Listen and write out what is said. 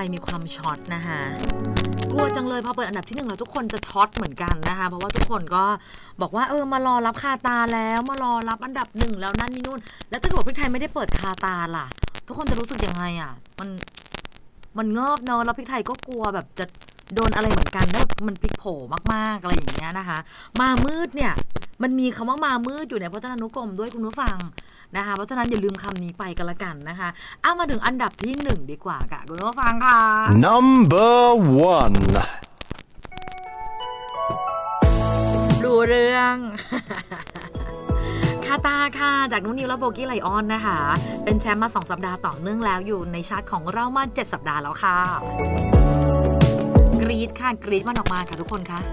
มีความช็อตนะคะกลัวจังเลยพอเปิดอันดับที่1แล้วทุกคนจะช็อตเหมือนกันนะคะเพราะว่าทุกคนก็บอกว่ามารอรับคาตาแล้วมารอรับอันดับ1แล้วนั่นนี่นู่นแล้วถ้าเกิดพริกไทยไม่ได้เปิดคาตาล่ะทุกคนจะรู้สึกยังไงอ่ะมันเงิบเนอะแล้วพริกไทยก็กลัวแบบจะโดนอะไรเหมือนกันแล้วมันพลิกโผมากๆอะไรอย่างเงี้ยนะคะมามืดเนี่ยมันมีคำว่ามามืดอยู่ในพจนานุกรมด้วยคุณผู้ฟังนะคะเพราะฉะนั้นอย่าลืมคำนี้ไปกันละกันนะคะมาถึงอันดับที่1ดีกว่าค่ะคุณผู้ฟังค่ะ Number 1 รู้เรื่องคาตาค่ะจากนุ้นนิวและโบกี้ไลออนนะคะเป็นแชมป์มา2สัปดาห์ต่อเนื่องแล้วอยู่ในชาร์ตของเรามา7สัปดาห์แล้วค่ะกรี๊ดค่ะกรี๊ดมันออกมาค่ะทุกคนคะ